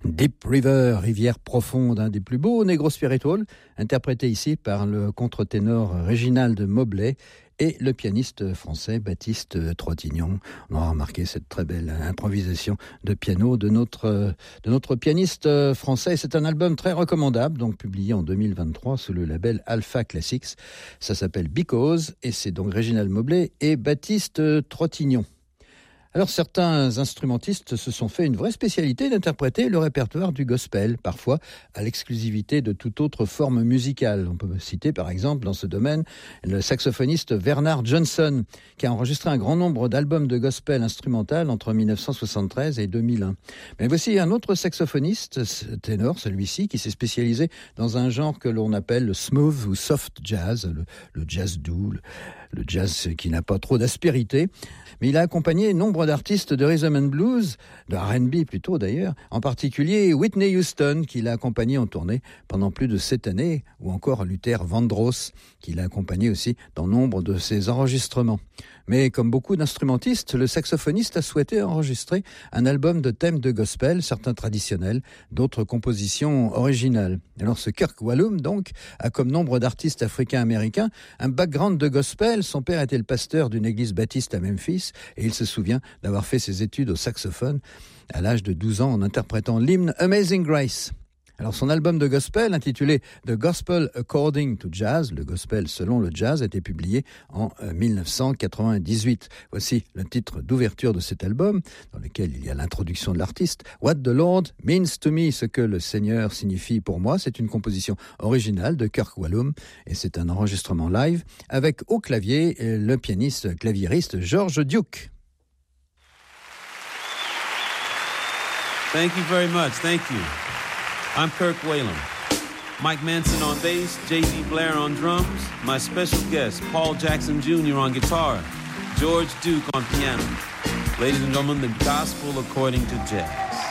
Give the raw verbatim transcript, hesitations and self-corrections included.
Deep River, rivière profonde, un des plus beaux Negro Spiritual, interprété ici par le contre-ténor Réginald Mobley et le pianiste français Baptiste Trottignon. On aura remarqué cette très belle improvisation de piano de notre, de notre pianiste français. C'est un album très recommandable, donc publié en deux mille vingt-trois sous le label Alpha Classics. Ça s'appelle Because et c'est donc Réginald Mobley et Baptiste Trottignon. Alors certains instrumentistes se sont fait une vraie spécialité d'interpréter le répertoire du gospel, parfois à l'exclusivité de toute autre forme musicale. On peut citer par exemple dans ce domaine le saxophoniste Bernard Johnson, qui a enregistré un grand nombre d'albums de gospel instrumental entre dix-neuf cent soixante-treize et deux mille un. Mais voici un autre saxophoniste, ténor celui-ci, qui s'est spécialisé dans un genre que l'on appelle le smooth ou soft jazz, le, le jazz doux, le, le jazz qui n'a pas trop d'aspérité. Mais il a accompagné nombre d'artistes de rhythm and blues, de R and B plutôt d'ailleurs, en particulier Whitney Houston, qui l'a accompagné en tournée pendant plus de sept années, ou encore Luther Vandross, qui l'a accompagné aussi dans nombre de ses enregistrements. Mais comme beaucoup d'instrumentistes, le saxophoniste a souhaité enregistrer un album de thèmes de gospel, certains traditionnels, d'autres compositions originales. Alors ce Kirk Whalum, donc, a comme nombre d'artistes africains-américains un background de gospel. Son père était le pasteur d'une église baptiste à Memphis et il se souvient d'avoir fait ses études au saxophone à l'âge de douze ans en interprétant l'hymne Amazing Grace. Alors son album de gospel intitulé The Gospel According to Jazz, le gospel selon le jazz, a été publié en dix-neuf cent quatre-vingt-dix-huit. Voici le titre d'ouverture de cet album, dans lequel il y a l'introduction de l'artiste. What the Lord means to me, ce que le Seigneur signifie pour moi. C'est une composition originale de Kirk Whalum et c'est un enregistrement live avec au clavier le pianiste claviériste George Duke. Thank you very much. Thank you. I'm Kirk Whalum. Mike Manson on bass, J D Blair on drums, my special guest, Paul Jackson Junior on guitar, George Duke on piano. Ladies and gentlemen, the gospel according to jazz.